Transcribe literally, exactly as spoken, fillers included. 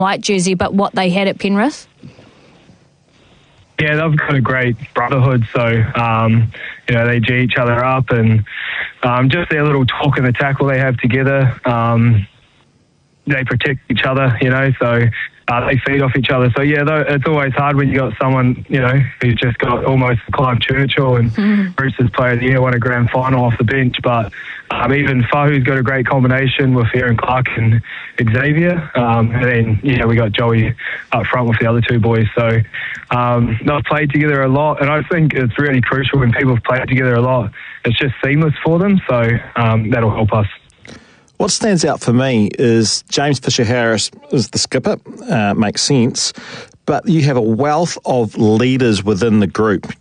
white jersey, but what they had at Penrith? Yeah, they've got a great brotherhood, so, um, you know, they G each other up, and um, just their little talk and the tackle they have together, um, they protect each other, you know, so uh, they feed off each other. So, yeah, though, it's always hard when you got someone, you know, who's just got almost Clive Churchill and mm. Roosters Player of the Year, won a grand final off the bench, but um, even Fahu's got a great combination with Aaron Clark and Xavier, um, and then, yeah, we got Joey up front with the other two boys. So um, they've played together a lot, and I think it's really crucial when people have played together a lot. It's just seamless for them, so um, that'll help us. What stands out for me is James Fisher-Harris is the skipper, uh, makes sense, but you have a wealth of leaders within the group.